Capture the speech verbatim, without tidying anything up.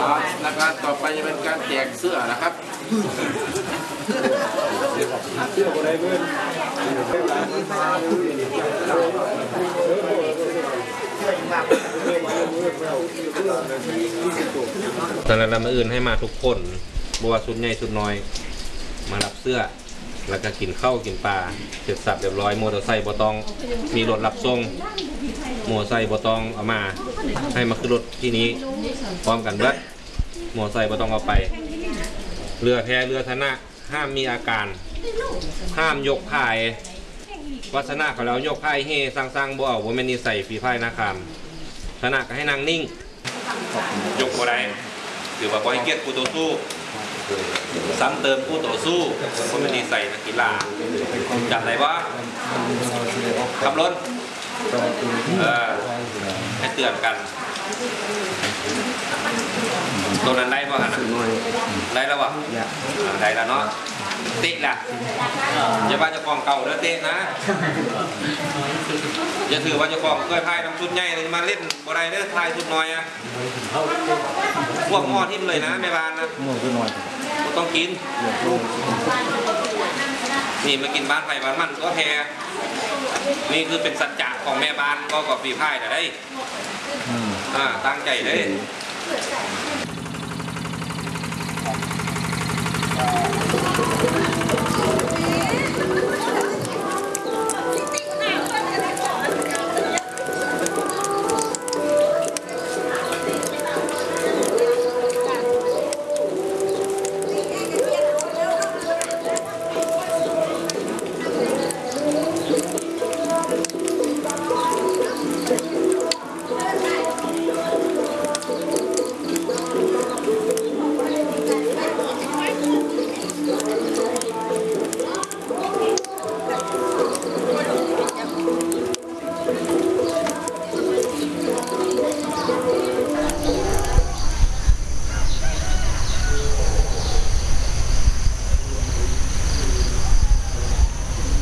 แล้วก็ต่อไปจะเป็นการแจกเสื้อนะครับเสื้ออะไรเพื่อนตอนนั้นเรามาอื่นให้มาทุกคนบัวสุดใหญ่สุดน้อยมารับเสื้อแล้วก็กินข้าวกินปลาเสร็จสับเรียบร้อยมอเตอร์ไซค์บอตองมีรถรับส่งมอเตอร์ไซค์บอตองเอามาให้มาขึ้นรถที่นี้พร้อมกันเบิดมอเตอร์ไซค์บอตองเอาไปเรือแพเรือธนะห้ามมีอาการห้ามยกพายวัฒนะเขาแล้วยกพายเฮสร้างๆบ่เอาบ่แม่นนิสัยฝีพายนาคามธนะก็ให้นางนิ่งยกบ่ได้ถือว่าบ่ให้เกียรติผู้ต่อสู้ซ้ำเติมผู้ต่อสู้บ่แม่นนิสัยนักกีฬาจำได้บ่ขับรถเออให้เตือนกันตัวนั้นได้ป่ะฮะได้แล้ววะได้แล้วเนาะติดละอย่าว่าจะกองเก่าแล้วเตะนะอย่าถือว่าจะกองเคยพายน้ำชุดใหญ่มาเล่นบ่ได้เด้อพายชุดน้อยอะพวกหม้อทิ่มเลยนะแม่บ้านนะต้องกินนี่มากินบ้านไผ่บ้านมันก็แพ้นี่คือเป็นสัจจะของแม่บ้านก็กับปีพายแต่ได้อ่าตั้งใจเลย